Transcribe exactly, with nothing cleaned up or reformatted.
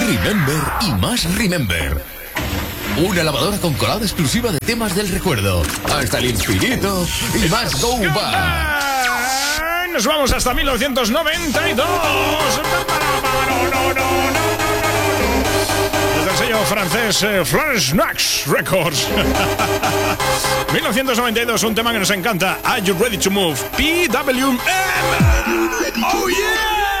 Remember y más Remember. Una lavadora con colada exclusiva de temas del recuerdo. Hasta el infinito y más Go Back. Nos vamos hasta mil novecientos noventa y dos. Desde el sello francés eh, Flash Nax Records. mil novecientos noventa y dos, un tema que nos encanta. Are You Ready to Move? P W M. Oh yeah.